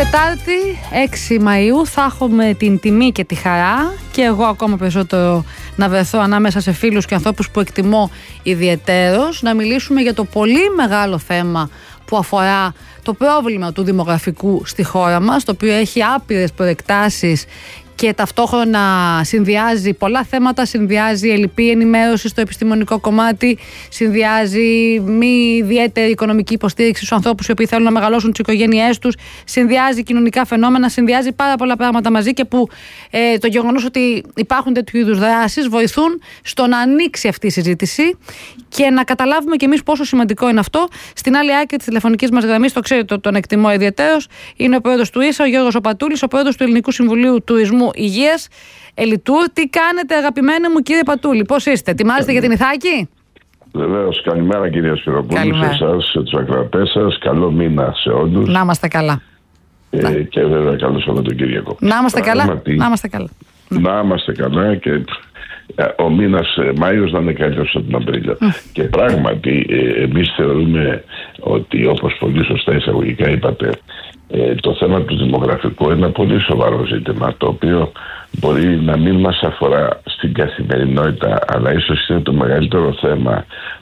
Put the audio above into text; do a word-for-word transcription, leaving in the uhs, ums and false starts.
Τετάρτη έξι Μαΐου θα έχουμε την τιμή και τη χαρά και εγώ ακόμα περισσότερο να βρεθώ ανάμεσα σε φίλους και ανθρώπους που εκτιμώ ιδιαιτέρως, να μιλήσουμε για το πολύ μεγάλο θέμα που αφορά το πρόβλημα του δημογραφικού στη χώρα μας, το οποίο έχει άπειρες προεκτάσεις και ταυτόχρονα συνδυάζει πολλά θέματα, συνδυάζει ελλειπή ενημέρωση στο επιστημονικό κομμάτι, συνδυάζει μη ιδιαίτερη οικονομική υποστήριξη στους ανθρώπους οι οποίοι θέλουν να μεγαλώσουν τις οικογένειές τους, συνδυάζει κοινωνικά φαινόμενα, συνδυάζει πάρα πολλά πράγματα μαζί και που ε, το γεγονός ότι υπάρχουν τέτοιου είδους δράσεις βοηθούν στο να ανοίξει αυτή η συζήτηση και να καταλάβουμε κι εμείς πόσο σημαντικό είναι αυτό. Στην άλλη άκρη της τηλεφωνικής μας γραμμής, το ξέρετε, τον εκτιμώ ιδιαιτέρως, είναι ο πρόεδρος του ΙΣΑ, ο Γιώργος Πατούλης, ο πρόεδρος του Ελληνικού Συμβουλίου Τουρισμού Υγείας, Ελιτούρ. Τι κάνετε, αγαπημένοι μου κύριε Πατούλη, πώς είστε, ετοιμάζετε για την Ιθάκη? Βεβαίως, καλημέρα κυρία Σπυροπούλου, σε εσάς, σε τους ακροατές σας, καλό μήνα σε όλους. Να είμαστε καλά. Ε, και βέβαια καλό Σαββατοκύριακο. Να είμαστε καλά. Να είμαστε καλά. Να είμαστε καλά και ο μήνας Μάιος να είναι καλύτερος από τον Απρίλιο. Mm. Και πράγματι ε, εμείς θεωρούμε ότι, όπως πολύ σωστά εισαγωγικά είπατε, ε, το θέμα του δημογραφικού είναι ένα πολύ σοβαρό ζήτημα, το οποίο μπορεί να μην μας αφορά στην καθημερινότητα, αλλά ίσως είναι το μεγαλύτερο θέμα